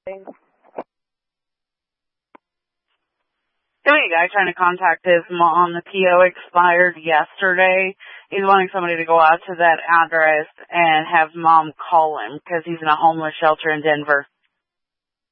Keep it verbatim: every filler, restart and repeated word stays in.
Got a guy trying to contact his mom. The P O expired yesterday. He's wanting somebody to go out to that address and have mom call him because he's in a homeless shelter in Denver.